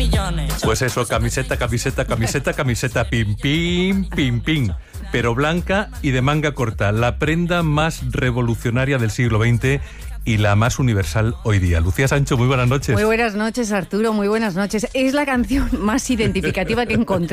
millones. Pues eso, camiseta, pim, pim, pim, pim. Pero blanca y de manga corta, la prenda más revolucionaria del siglo XX y la más universal hoy día. Lucía Sancho, muy buenas noches. Muy buenas noches, Arturo, muy buenas noches. Es la canción más identificativa que he encontrado